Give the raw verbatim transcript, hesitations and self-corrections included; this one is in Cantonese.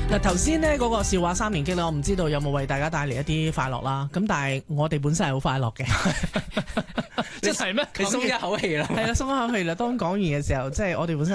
嗱，頭先咧嗰個笑話三連擊咧，我唔知道有冇為大家帶嚟一啲快樂啦。咁但係我哋本身係好快樂嘅， 即係咩？你鬆一口氣啦， 係啦，鬆一口氣啦。當講完嘅時候，即係我哋本身。